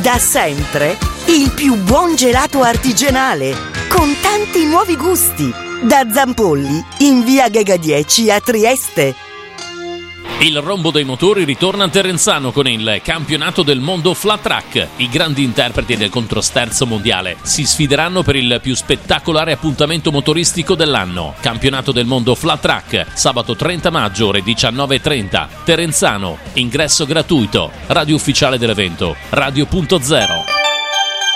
Da sempre il più buon gelato artigianale, con tanti nuovi gusti. Da Zampolli, in via Gega 10 a Trieste. Il rombo dei motori ritorna a Terenzano con il campionato del mondo Flat Track. I grandi interpreti del controsterzo mondiale si sfideranno per il più spettacolare appuntamento motoristico dell'anno. Campionato del mondo Flat Track, sabato 30 maggio ore 19:30. Terenzano, ingresso gratuito. Radio ufficiale dell'evento, Radio.0.